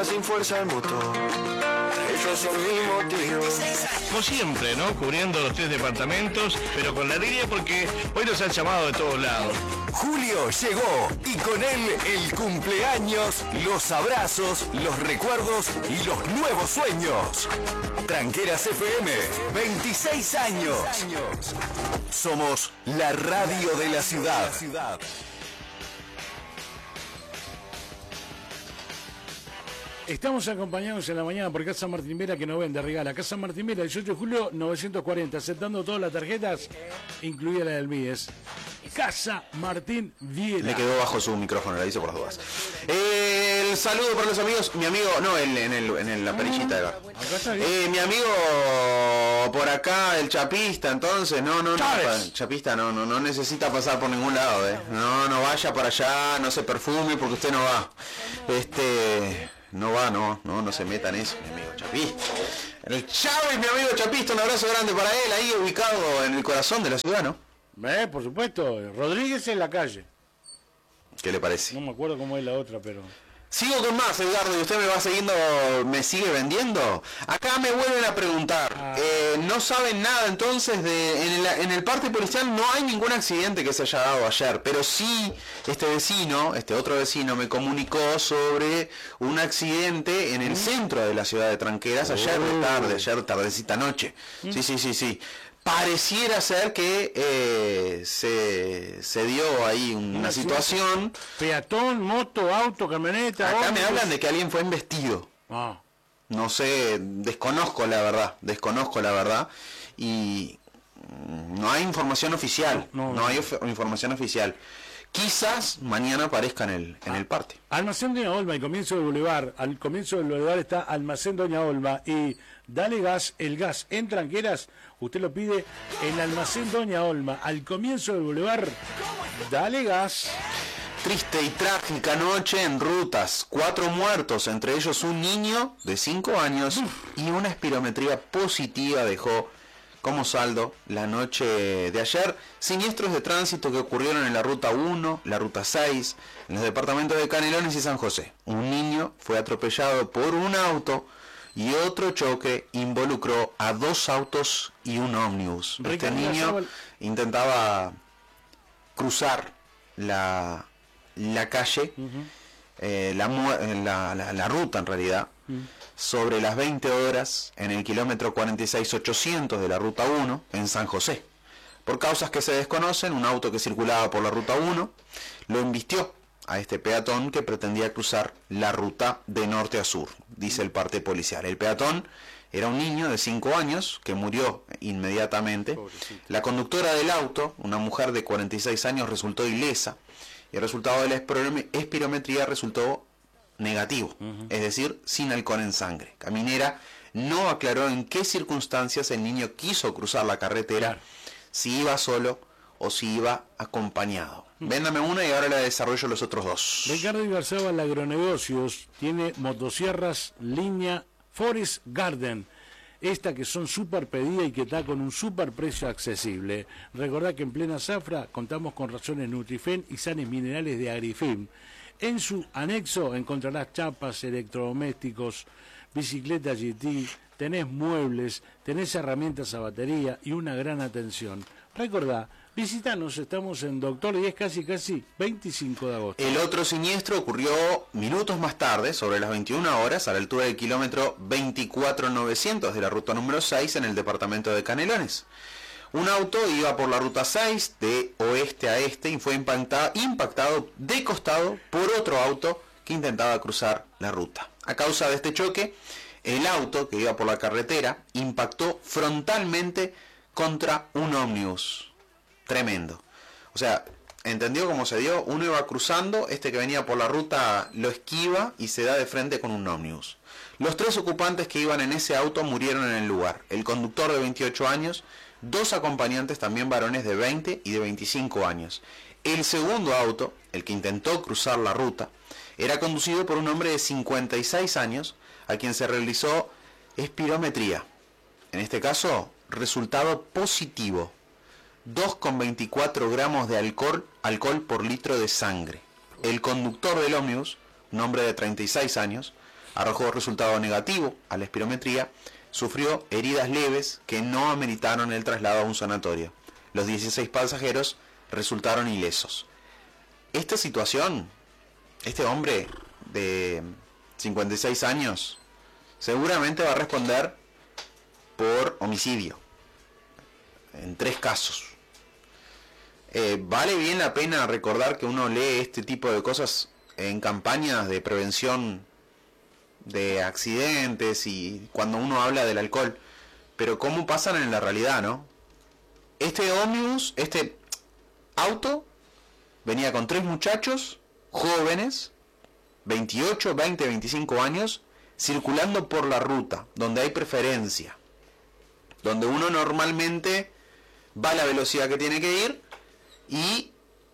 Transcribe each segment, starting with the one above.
sin fuerza el motor. Ellos son mi motivo. Como siempre, ¿no? Cubriendo los 3 departamentos, pero con la línea porque hoy nos han llamado de todos lados. Julio llegó y con él el cumpleaños, los abrazos, los recuerdos y los nuevos sueños. Tranqueras FM, 26 años. Somos la radio de la ciudad. Estamos acompañados en la mañana por Casa Martín Vera, que nos vende, regala. Casa Martín Vera, 18 de julio, 940, aceptando todas las tarjetas, incluida la del MIES. Casa Martín Viera. Le quedó bajo su micrófono, la hice por las dudas. El saludo para los amigos, mi amigo, no, en la perillita de bar. Mi amigo por acá, el chapista, entonces, no, chapista no necesita pasar por ningún lado, no vaya para allá, no se perfume porque usted no va. No se meta en eso, mi amigo chapista. El Chávez, mi amigo chapista, un abrazo grande para él, ahí ubicado en el corazón de la ciudad, ¿no? Por supuesto, Rodríguez en la calle. ¿Qué le parece? No me acuerdo cómo es la otra, pero... Sigo con más, Edgardo, y usted me sigue vendiendo. Acá me vuelven a preguntar. No saben nada entonces en el parte policial no hay ningún accidente que se haya dado ayer, pero sí este otro vecino me comunicó sobre un accidente en el centro de la ciudad de Tranqueras ayer tardecita noche. Sí. Pareciera ser que se dio ahí una situación. Peatón, moto, auto, camioneta. Acá me hablan de que alguien fue embestido. No sé, desconozco la verdad. Y no hay información oficial. No hay información oficial. Quizás mañana aparezca en el parte. Almacén Doña Olma, al comienzo del bulevar. Al comienzo del bulevar está Almacén Doña Olma. Y Dale Gas, el gas en Tranqueras, usted lo pide en Almacén Doña Olma. Al comienzo del bulevar, Dale Gas. Triste y trágica noche en Rutas. 4 muertos, entre ellos un niño de 5 años. Y una espirometría positiva dejó como saldo la noche de ayer siniestros de tránsito que ocurrieron en la ruta 1, la ruta 6, en los departamentos de Canelones y San José. Un niño fue atropellado por un auto y otro choque involucró a 2 autos y un ómnibus. Este niño intentaba cruzar la calle, la ruta en realidad, sobre las 20 horas en el kilómetro 46.800 de la ruta 1 en San José. Por causas que se desconocen, un auto que circulaba por la ruta 1 lo embistió a este peatón que pretendía cruzar la ruta de norte a sur, dice el parte policial. El peatón era un niño de 5 años que murió inmediatamente. Pobrecito. La conductora del auto, una mujer de 46 años, resultó ilesa y el resultado de la espirometría resultó negativo, es decir, sin alcohol en sangre. Caminera no aclaró en qué circunstancias el niño quiso cruzar la carretera, si iba solo o si iba acompañado. Véndame una y ahora le desarrollo los otros 2. Ricardo Ibarzábal Agronegocios tiene motosierras línea Forest Garden, esta que son súper pedidas y que está con un súper precio accesible. Recordá que en plena zafra contamos con razones Nutrifen y sales minerales de Agrifim. En su anexo encontrarás chapas, electrodomésticos, bicicletas GT, tenés muebles, tenés herramientas a batería y una gran atención. Recordá, visitanos, estamos en Doctor 10, casi 25 de agosto. El otro siniestro ocurrió minutos más tarde, sobre las 21 horas, a la altura del kilómetro 24.900 de la ruta número 6 en el departamento de Canelones. Un auto iba por la ruta 6 de oeste a este y fue impactado de costado por otro auto que intentaba cruzar la ruta. A causa de este choque, el auto que iba por la carretera impactó frontalmente contra un ómnibus. Tremendo. O sea, ¿entendió cómo se dio? Uno iba cruzando, este que venía por la ruta lo esquiva y se da de frente con un ómnibus. Los 3 ocupantes que iban en ese auto murieron en el lugar. El conductor de 28 años, 2 acompañantes también varones de 20 y de 25 años. El segundo auto, el que intentó cruzar la ruta, era conducido por un hombre de 56 años a quien se realizó espirometría. En este caso, resultado positivo. 2,24 gramos de alcohol por litro de sangre. El conductor del ómnibus, un hombre de 36 años, arrojó resultado negativo a la espirometría, sufrió heridas leves que no ameritaron el traslado a un sanatorio. Los 16 pasajeros resultaron ilesos. Esta situación, este hombre de 56 años, seguramente va a responder por homicidio, en 3 casos. Vale bien la pena recordar que uno lee este tipo de cosas en campañas de prevención de accidentes y cuando uno habla del alcohol, pero cómo pasan en la realidad, ¿no? Este ómnibus, este auto, venía con 3 muchachos jóvenes, 28, 20, 25 años, circulando por la ruta, donde hay preferencia, donde uno normalmente va a la velocidad que tiene que ir y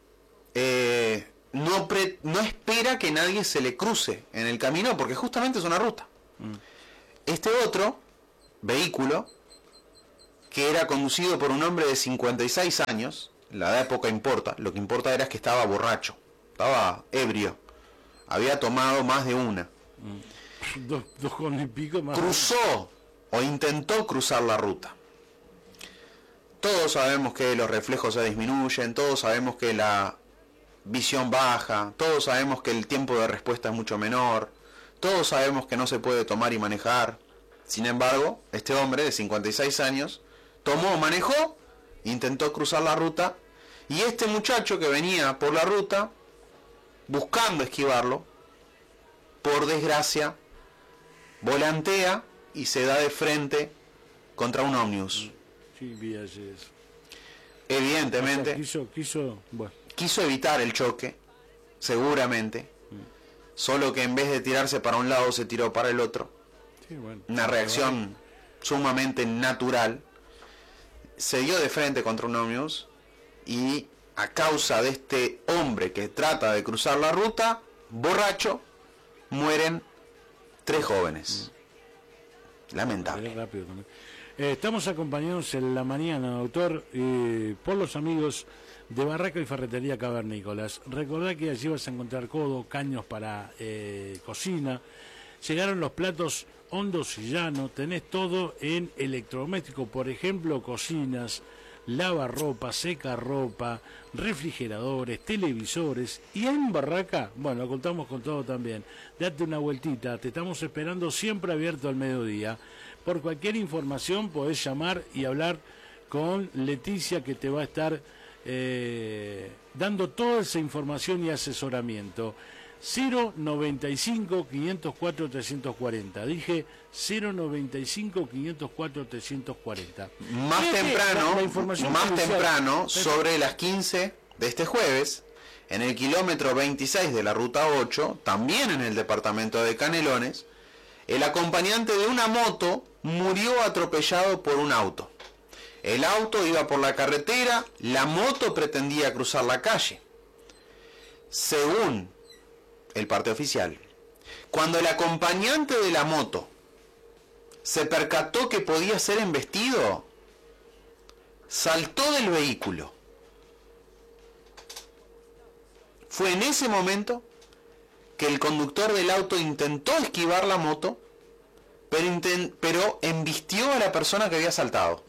no espera que nadie se le cruce en el camino, porque justamente es una ruta. Este otro vehículo, que era conducido por un hombre de 56 años, la edad poco importa, lo que importa era que estaba borracho, estaba ebrio, había tomado más de una. Dos con y pico más. Cruzó o intentó cruzar la ruta. Todos sabemos que los reflejos se disminuyen, todos sabemos que la visión baja, todos sabemos que el tiempo de respuesta es mucho menor, todos sabemos que no se puede tomar y manejar. Sin embargo, este hombre de 56 años tomó, manejó, intentó cruzar la ruta, y este muchacho que venía por la ruta, buscando esquivarlo, por desgracia, volantea y se da de frente contra un ómnibus. Sí, vi ayer eso. Evidentemente, O sea, bueno. quiso evitar el choque, seguramente, solo que en vez de tirarse para un lado se tiró para el otro. Sí, bueno. Una reacción sumamente natural. Se dio de frente contra un ómnibus y a causa de este hombre que trata de cruzar la ruta, borracho, mueren 3 jóvenes. Lamentable. Rápido también. Estamos acompañados en la mañana, doctor, por los amigos de Barraca y Ferretería Cavernícolas. Recordá que allí vas a encontrar codo, caños para cocina. Llegaron los platos hondos y llanos. Tenés todo en electrodoméstico, por ejemplo, cocinas, lavarropa, secarropa, refrigeradores, televisores. Y en Barraca, bueno, contamos con todo también. Date una vueltita, te estamos esperando, siempre abierto al mediodía. Por cualquier información podés llamar y hablar con Leticia, que te va a estar dando toda esa información y asesoramiento. 095-504-340. Dije 095-504-340. Más temprano, sobre las 15 de este jueves, en el kilómetro 26 de la ruta 8, también en el departamento de Canelones, el acompañante de una moto murió atropellado por un auto. El auto iba por la carretera, la moto pretendía cruzar la calle. Según el parte oficial, cuando el acompañante de la moto se percató que podía ser embestido, saltó del vehículo. Fue en ese momento que el conductor del auto intentó esquivar la moto, pero embistió a la persona que había saltado.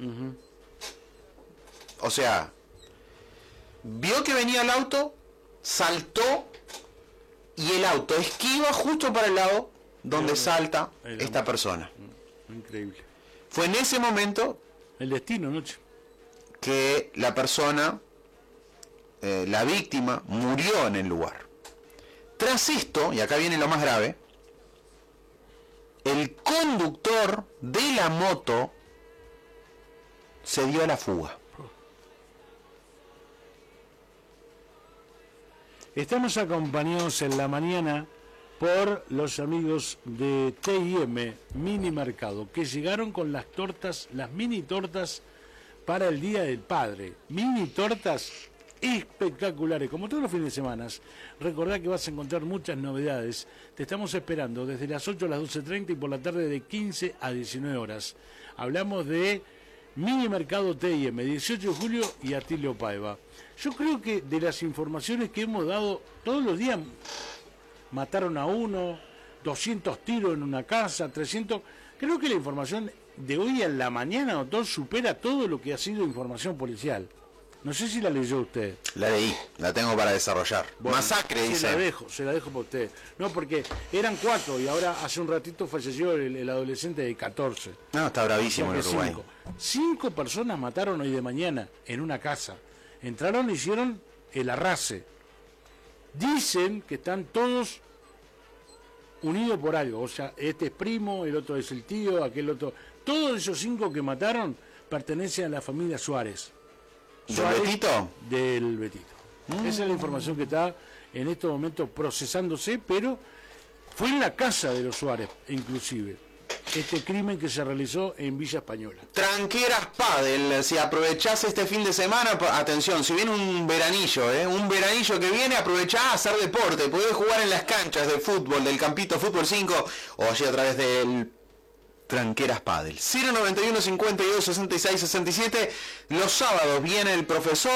O sea, vio que venía el auto, saltó, y el auto esquiva justo para el lado donde salta esta persona. Increíble. Fue en ese momento El destino, ¿no? que la persona, la víctima, murió en el lugar. Tras esto, y acá viene lo más grave, el conductor de la moto se dio a la fuga. Estamos acompañados en la mañana por los amigos de T&M Mini Mercado, que llegaron con las tortas, las mini tortas para el Día del Padre. Mini tortas espectaculares, como todos los fines de semana. Recordá que vas a encontrar muchas novedades. Te estamos esperando desde las 8 a las 12:30 y por la tarde de 15 a 19 horas. Hablamos de Mini Mercado T&M, 18 de julio y Atilio Paiva. Yo creo que de las informaciones que hemos dado todos los días, mataron a uno, 200 tiros en una casa, 300... Creo que la información de hoy en la mañana, doctor, supera todo lo que ha sido información policial. No sé si la leyó usted. La leí, la tengo para desarrollar. Bueno, Masacre, dice. Se la dejo para usted. No, porque eran 4 y ahora hace un ratito falleció el adolescente de 14. No, está bravísimo O el sea que Uruguay. 5 personas mataron hoy de mañana en una casa. Entraron y hicieron el arrase. Dicen que están todos unidos por algo. O sea, este es primo, el otro es el tío, aquel otro. Todos esos 5 que mataron pertenecen a la familia Suárez. ¿Del Betito? Del Betito. Esa es la información que está en estos momentos procesándose, pero fue en la casa de los Suárez, inclusive, este crimen que se realizó en Villa Española. Tranqueras Padel, si aprovechás este fin de semana, atención, si viene un veranillo que viene, aprovechá a hacer deporte, podés jugar en las canchas de fútbol, del Campito Fútbol 5, o allí a través del Tranqueras Padel. 091 52 66 67, los sábados viene el profesor